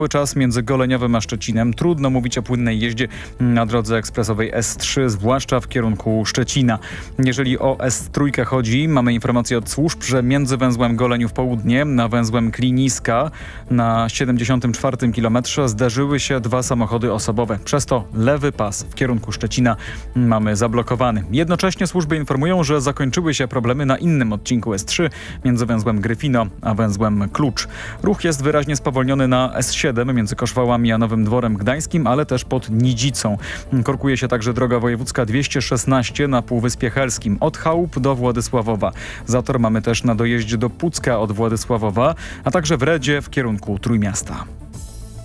Cały czas między Goleniowem a Szczecinem. Trudno mówić o płynnej jeździe na drodze ekspresowej S3, zwłaszcza w kierunku Szczecina. Jeżeli o S3 chodzi, mamy informację od służb, że między węzłem Goleniów Południe a węzłem Kliniska na 74 kilometrze zderzyły się dwa samochody osobowe. Przez to lewy pas w kierunku Szczecina mamy zablokowany. Jednocześnie służby informują, że zakończyły się problemy na innym odcinku S3 między węzłem Gryfino a węzłem Klucz. Ruch jest wyraźnie spowolniony na S7 między Koszwałami a Nowym Dworem Gdańskim, ale też pod Nidzicą. Korkuje się także droga wojewódzka 216 na Półwyspie Helskim od Chałup do Władysławowa. Zator mamy też na dojeździe do Pucka od Władysławowa, a także w Redzie w kierunku Trójmiasta.